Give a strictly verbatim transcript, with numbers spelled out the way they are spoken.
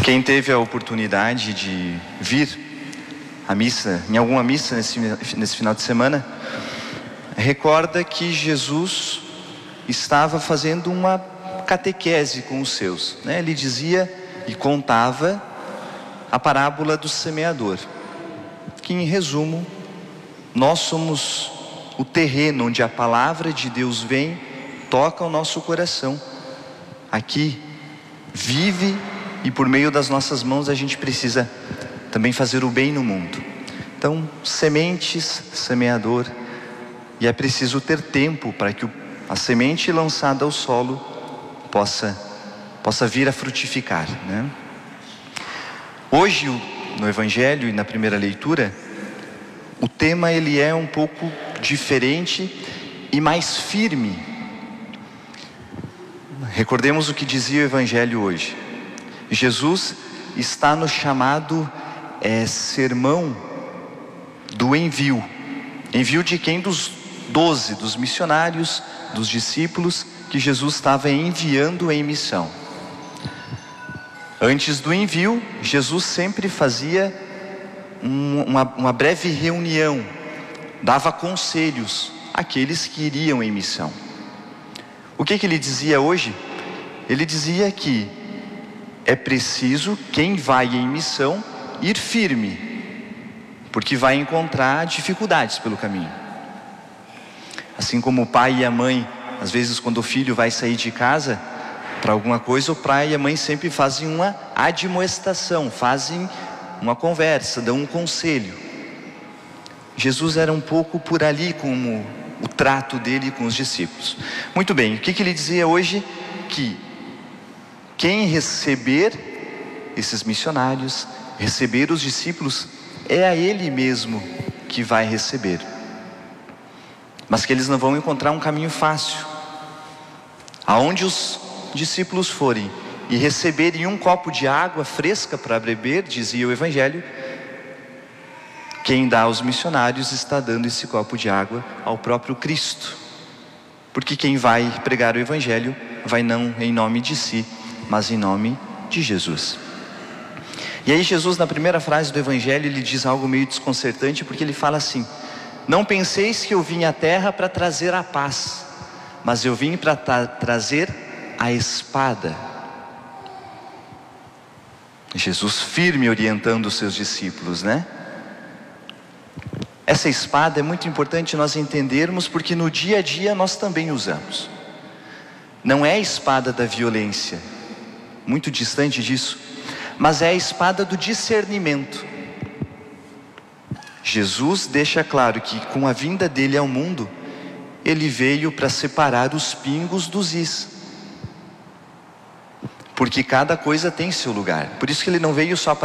Quem teve a oportunidade de vir à missa, em alguma missa nesse, nesse final de semana, recorda que Jesus estava fazendo uma catequese com os seus, né? Ele dizia e contava a parábola do semeador, que em resumo, nós somos o terreno onde a palavra de Deus vem, toca o nosso coração, aqui vive, e por meio das nossas mãos a gente precisa também fazer o bem no mundo. Então, sementes, semeador, e é preciso ter tempo para que a semente lançada ao solo possa, possa vir a frutificar, né? Hoje, no Evangelho e na primeira leitura, o tema ele é um pouco diferente e mais firme. Recordemos o que dizia o Evangelho hoje. Jesus está no chamado é, sermão do envio. Envio de quem? Dos doze, dos missionários, dos discípulos que Jesus estava enviando em missão. Antes do envio, Jesus sempre fazia um, uma, uma breve reunião, dava conselhos àqueles que iriam em missão. O que que ele dizia hoje? Ele dizia que é preciso, quem vai em missão, ir firme, porque vai encontrar dificuldades pelo caminho. Assim como o pai e a mãe, às vezes quando o filho vai sair de casa para alguma coisa, o pai e a mãe sempre fazem uma admoestação, fazem uma conversa, dão um conselho. Jesus era um pouco por ali como o trato dele com os discípulos. Muito bem, o que que ele dizia hoje? Que quem receber esses missionários, receber os discípulos, é a ele mesmo que vai receber. Mas que eles não vão encontrar um caminho fácil. Aonde os discípulos forem e receberem um copo de água fresca para beber, dizia o Evangelho, quem dá aos missionários está dando esse copo de água ao próprio Cristo. Porque quem vai pregar o Evangelho vai não em nome de si, mas em nome de Jesus. E aí Jesus, na primeira frase do Evangelho, ele diz algo meio desconcertante, porque ele fala assim: não penseis que eu vim à terra para trazer a paz, mas eu vim para tra- trazer a espada. Jesus firme orientando os seus discípulos, né? Essa espada é muito importante nós entendermos, porque no dia a dia nós também usamos. Não é a espada da violência, muito distante disso, mas é a espada do discernimento. Jesus deixa claro que com a vinda dele ao mundo, ele veio para separar os pingos dos is, porque cada coisa tem seu lugar. Por isso que ele não veio só para